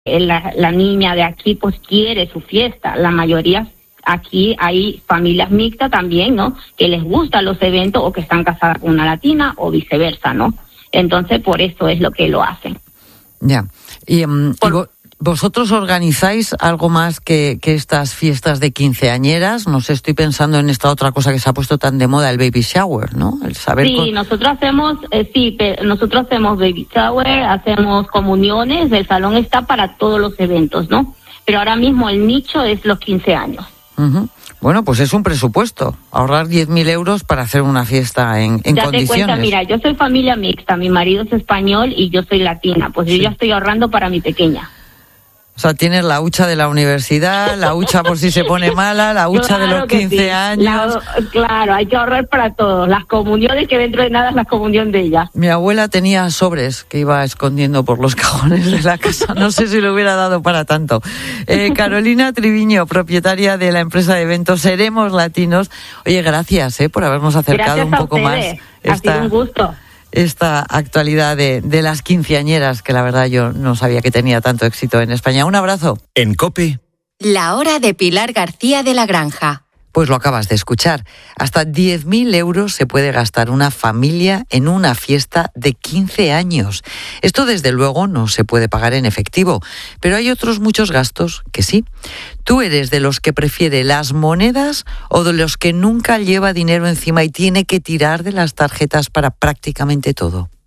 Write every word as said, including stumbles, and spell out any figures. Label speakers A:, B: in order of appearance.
A: la, la niña de aquí pues quiere su fiesta. La mayoría aquí hay familias mixtas también, ¿no? Que les gustan los eventos o que están casadas con una latina o viceversa, ¿no? Entonces por eso es lo que lo hacen.
B: Ya. Y, um,
A: por,
B: y vo- vosotros organizáis algo más que, que estas fiestas de quinceañeras. No sé, estoy pensando en esta otra cosa que se ha puesto tan de moda, el baby shower, ¿no? El saber
A: sí,
B: con...
A: nosotros hacemos, eh, sí, pe- nosotros hacemos baby shower, hacemos comuniones, el salón está para todos los eventos, ¿no? Pero ahora mismo el nicho es los quince años.
B: Uh-huh. Bueno, pues es un presupuesto, ahorrar diez mil euros para hacer una fiesta en, en
A: ya
B: condiciones.
A: te cuenta, mira, yo soy familia mixta, mi marido es español y yo soy latina, pues sí. Yo ya estoy ahorrando para mi pequeña.
B: O sea, tienes la hucha de la universidad, la hucha por si se pone mala, la hucha
A: claro
B: de los quince
A: sí.
B: años.
A: La, claro, hay que ahorrar para todos. Las comuniones, que dentro de nada es la comunión de ella.
B: Mi abuela tenía sobres que iba escondiendo por los cajones de la casa. No sé si le hubiera dado para tanto. Eh, Carolina Triviño, propietaria de la empresa de eventos Seremos Latinos. Oye, gracias eh, por habernos acercado
A: gracias
B: un poco
A: a
B: más.
A: Ha sido un gusto.
B: Esta actualidad de, de las quinceañeras, que la verdad yo no sabía que tenía tanto éxito en España. Un abrazo.
C: En COPE.
D: La hora de Pilar García de la Granja.
B: Pues lo acabas de escuchar. Hasta diez mil euros se puede gastar una familia en una fiesta de quince años. Esto desde luego no se puede pagar en efectivo, pero hay otros muchos gastos que sí. ¿Tú eres de los que prefiere las monedas o de los que nunca lleva dinero encima y tiene que tirar de las tarjetas para prácticamente todo?